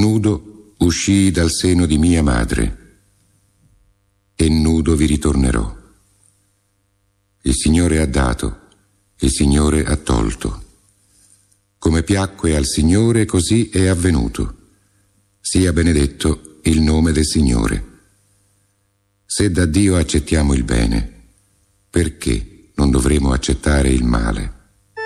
nudo uscii dal seno di mia madre, e nudo vi ritornerò. Il Signore ha dato, il Signore ha tolto. Come piacque al Signore, così è avvenuto. Sia benedetto il nome del Signore. Se da Dio accettiamo il bene, perché non dovremo accettare il male?